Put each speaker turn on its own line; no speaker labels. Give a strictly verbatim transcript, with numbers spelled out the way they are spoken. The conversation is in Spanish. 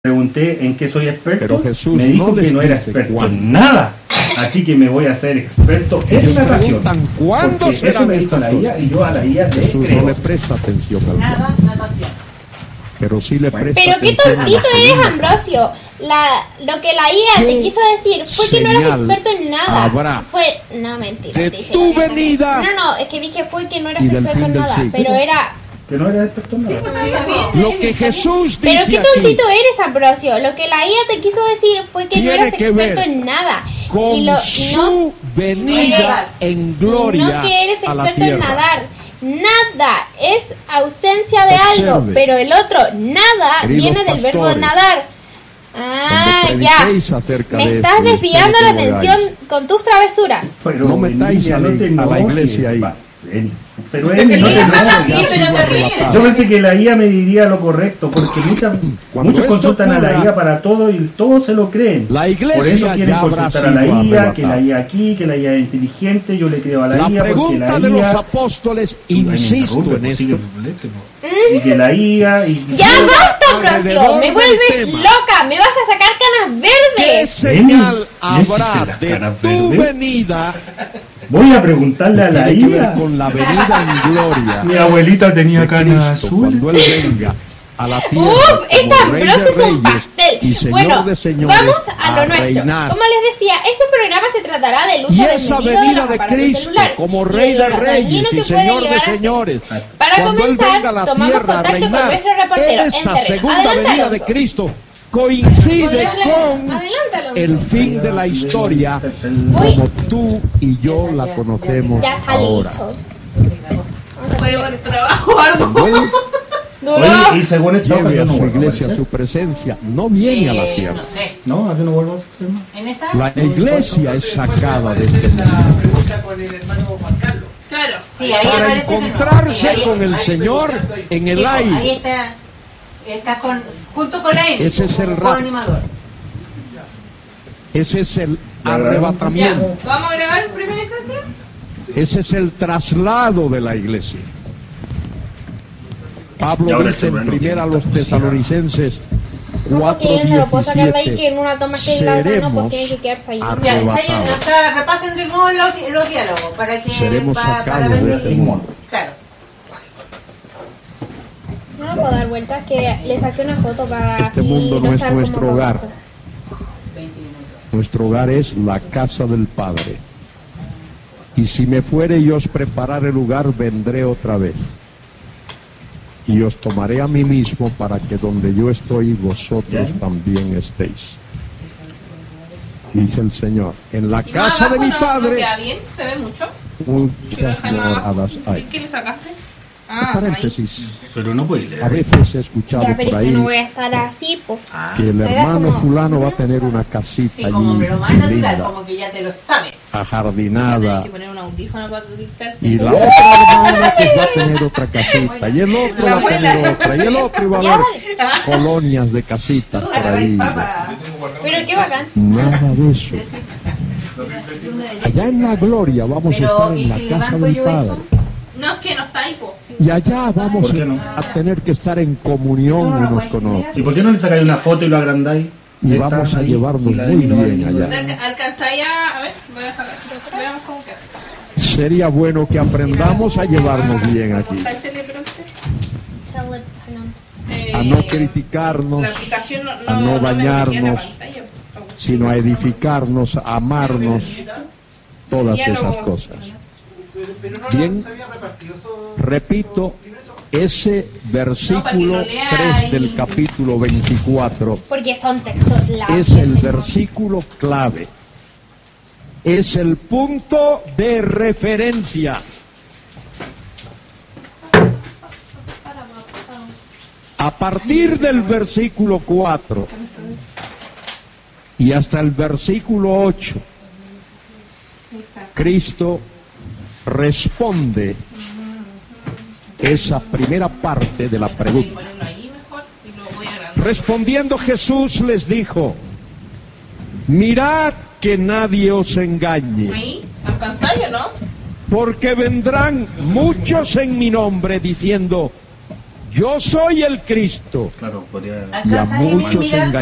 pregunté en qué soy experto,
Jesús
me dijo
no
que no era experto cuándo. en nada, así que me voy a hacer experto en natación.
¿Cuándo
porque eso me dijo la I A y yo a la I A le
Jesús
creo.
No le presta atención al
Nada, natación.
Pero sí le presta
Pero qué tontito eres, Ambrosio. La, lo que la I A te quiso decir fue que no eras experto en nada.
Habrá
Fue, no, mentira.
de
dice,
tu venida.
No, no, es que dije fue que no eras
Y del
experto en
fin del
nada,
siglo.
pero era...
Que no era experto en nada.
Lo que Jesús dice
Pero qué
aquí
tontito eres, Ambrosio. Lo que la I A te quiso decir fue que no
tiene
eras
que
experto
ver
en nada.
con
Y, lo, y no,
su venida en gloria
no que eres
a la
experto en
tierra.
nadar. Nada es ausencia de algo,
Observe.
pero el otro, nada,
Queridos
viene del verbo
pastores,
nadar. Ah,
cuando
ya.
prediquéis acerca
Me
de
estás
esto,
desviando la
ustedes no
atención con tus travesuras.
Pero
No metáis
Emilia,
a la-
no te
a la
enojes,
iglesia ahí.
va, Eni. Pero Eni, no te
Sí,
enojes.
pero te ríes.
Yo pensé que la I A me diría lo correcto, porque muchas,
Cuando
muchos
esto
consultan a la
ocurra,
I A para todo y todos se lo creen.
La iglesia
Por eso quieren
ya habrá
consultar a la
sido
I A, que
arrebatada.
la I A aquí, que la I A es inteligente, yo le creo a la,
La
I A porque
pregunta
la
de los
I A...
apóstoles,
Ay, me
insisto
interrumpe,
en
pues,
esto,
sigue, lete, pues. Y que la I A... Y...
Ya basta, Ambrosio.
alrededor
Me
del
vuelves
tema.
loca. Me vas a sacar canas
¿qué
verdes.
señal
¿ya existen
habrá
las
de
caras
tu
verdes?
venida?
Voy a preguntarle a la
Tiene que
I
ver
A.
con la venida en gloria
Mi abuelita tenía
de
canas
Cristo,
azules.
cuando Él venga a la tierra
Uf,
como
esta
Rey
Ambrosio
de
es un
Reyes
pastel.
y Señor
Bueno,
de señores,
vamos a lo nuestro.
reinar.
Como les decía, este programa se tratará del uso
Y
desmedido
esa
de
venida
los
de
aparatos
Cristo
celulares
como
y
Rey
de
de
lo
Reyes
dañino
y
que puede
Señor de
llegar a ser.
señores,
Para
cuando Él
comenzar,
venga a la
tomamos
tierra a
contacto con
reinar,
nuestro reportero en
esa
terreno.
segunda
Adelante,
venida de
Alonso.
Cristo coincide
¿Podrías leer?
con
Adelante, Alonso.
el fin de la historia
Voy.
como tú y yo la conocemos
Ya está
ahora.
listo.
Fue un trabajo arduo.
Cuando Él
Duro.
Oye, y según esta hoja
lleve
yo
a
no
su
vuelvo a
iglesia a
aparecer.
su presencia, no viene a la
Eh,
tierra.
No sé.
No, aquí no vuelvo a hacer más.
¿En esa?
La iglesia es sacada de este mundo
Claro. Sí, ahí
para
aparece de nuevo. Sí,
encontrarse
ahí-
con el
ahí-
Señor en
sí,
el
pues, Ahí
aire.
está. Está con, junto con la Emi.
Ese es el
como
rap.
animador.
Ese es el
Ya,
arrebatamiento.
¿Vamos a grabar en primera instancia?
Ese es el traslado de la iglesia.
Y
Pablo
ahora el
dice en
celular no
primera a
tiene
los
capacidad.
tesalonicenses
No,
cuatro
porque no lo puedo sacar de ahí que
diecisiete.
en una toma que la no,
Seremos
porque tiene que quedarse ahí.
Ya,
arrebatados.
ensayen, o sea, repasen de nuevo los, los diálogos para que
Seremos
pa- para
sacados
ver
de
si-
este
Simón.
Claro.
No lo puedo dar vueltas, que le saqué una foto para
Este
así
mundo no es
estar como
nuestro
para
hogar.
abajo.
veinte minutos.
Nuestro hogar es la casa del Padre. Y si me fuere y os preparare el lugar, vendré otra vez. Y os tomaré a mí mismo para que donde yo estoy, vosotros
¿Ya?
también estéis. Dice el Señor, en la
Y más
casa de
abajo
mi
no- no
Padre
queda bien, se ve mucho. Quiero
muchas
dejar más abajo.
moradas
¿Qué,
hay.
qué le sacaste? Ah, ahí.
Paréntesis.
Pero no puedes leer.
A veces he escuchado
Ya, pero
por
es que no
ahí
voy a estar así, pues.
Ah,
que el
Era
hermano
como-
fulano va a tener una casita
Sí, como
allí
lo más natural,
linda,
como que ya te lo sabes.
Tienes
ajardinada.
que poner un audífono para dictarte.
Y la otra hermana pues va a tener otra casita, y el otro va a tener otra, y el otro va a
Ya,
haber
vale.
colonias de casitas por ahí.
Pero qué bacán.
Nada de eso. Allá en la gloria vamos a
Pero,
estar
¿y
en la
si
casa
levanto
del
yo
Padre.
eso?
No, es que no está ahí, po. Sí.
Y allá vamos
¿Por qué no?
a tener que estar en comunión
No, no,
unos
pues,
con
mira,
otros.
¿y por qué no le sacáis una foto y lo agrandáis?
Y
Esta
vamos a
ahí,
llevarnos
y la de
muy
mi no
bien
ahí,
allá.
Alca- ¿Alcanzáis a...? A ver, voy a dejar. Veamos cómo queda.
Sería bueno que aprendamos a llevarnos bien aquí,
¿Está el teleprompter? Eh,
a no criticarnos,
La aplicación no, no,
a no
me metía en la
bañarnos,
pantalla.
sino a edificarnos, a amarnos, todas esas cosas. Bien, repito, ese versículo tres del capítulo veinticuatro
Porque son textos largos.
es el versículo clave, es el punto de referencia. A partir del versículo cuatro y hasta el versículo ocho, Cristo responde esa primera parte de la
Voy a
pregunta.
ponerlo ahí mejor y lo voy a agrandar.
Respondiendo Jesús les dijo, mirad que nadie os engañe,
Ahí, ¿alcanzáis o no?
porque vendrán muchos en mi nombre diciendo, yo soy el Cristo.
Claro, podría...
Acá
Y a
Saimi,
muchos
mira,